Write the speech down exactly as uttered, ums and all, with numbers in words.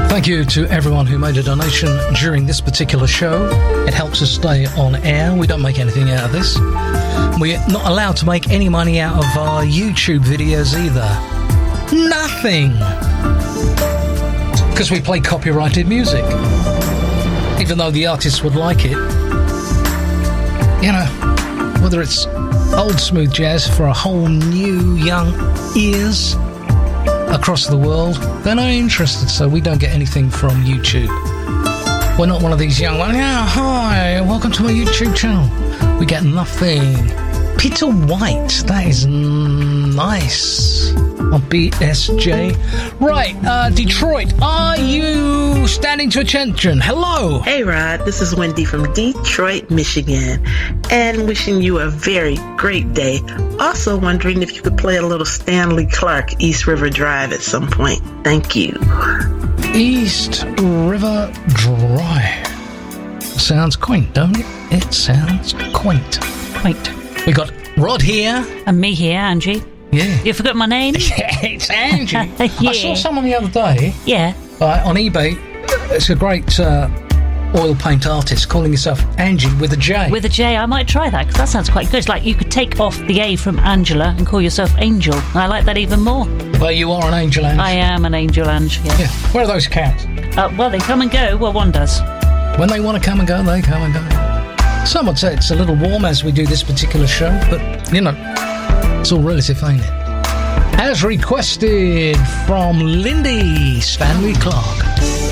Thank you to everyone who made a donation during this particular show. It helps us stay on air. We don't make anything out of this. We're not allowed to make any money out of our YouTube videos either. Nothing! Because we play copyrighted music. Even though the artists would like it. You know, whether it's old smooth jazz for a whole new young ears across the world, they're not interested, so we don't get anything from YouTube. We're not one of these young ones. Yeah, hi, welcome to my YouTube channel. We get nothing. Peter White, that is nice. On B S J. Right, uh, Detroit, are you standing to attention? Hello. Hey, Rod, this is Wendy from Detroit, Michigan, and wishing you a very great day. Also wondering if you could play a little Stanley Clarke, East River Drive at some point. Thank you. East River Drive. Sounds quaint, don't it? It sounds quaint. Quaint. We got Rod here. And me here, Angie. Yeah. You forgot my name? Yeah, it's Angie. Yeah. I saw someone the other day. Yeah. Uh, on eBay. It's a great uh, oil paint artist calling himself Angie with a J. With a J. I might try that, because that sounds quite good. It's like you could take off the A from Angela and call yourself Angel. I like that even more. Well, you are an angel, Ange. I am an angel, Ange, yeah. Yeah. Where are those cats? Uh, well, they come and go. Well, one does. When they want to come and go, they come and go. Some would say it's a little warm as we do this particular show, but, you know, it's all relative, ain't it? As requested from Lindy Stanley Clarke.